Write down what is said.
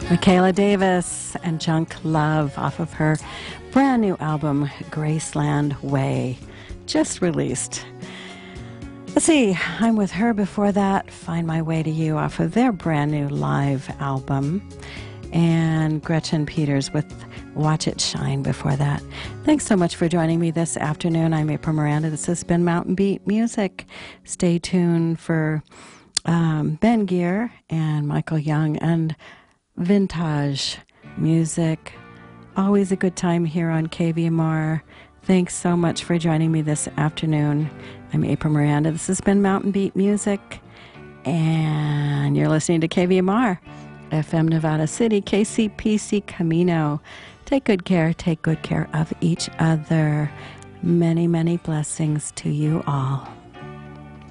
Michaela Davis and Junk Love off of her brand new album, Graceland Way, just released. Let's see, I'm with her before that, Find My Way to You off of their brand new live album, and Gretchen Peters with Watch It Shine before that. Thanks so much for joining me this afternoon. I'm April Miranda. This has been Mountain Beat Music. Stay tuned for Ben Gear and Michael Young and vintage music. Always a good time here on KVMR. Thanks so much for joining me this afternoon. I'm April Miranda. This has been Mountain Beat Music, and you're listening to KVMR, FM Nevada City, KCPC Camino. Take good care of each other. Many, many blessings to you all.